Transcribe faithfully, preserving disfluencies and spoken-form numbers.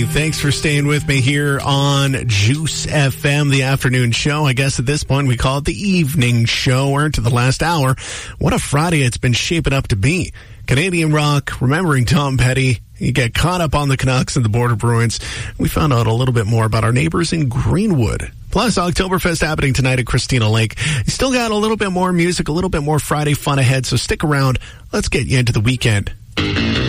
Thanks for staying with me here on Juice F M, the afternoon show. I guess at this point we call it the evening show. We're into the last hour. What a Friday it's been shaping up to be. Canadian rock, remembering Tom Petty. You get caught up on the Canucks and the Border Bruins. We found out a little bit more about our neighbors in Greenwood. Plus, Oktoberfest happening tonight at Christina Lake. You still got a little bit more music, a little bit more Friday fun ahead, so stick around. Let's get you into the weekend.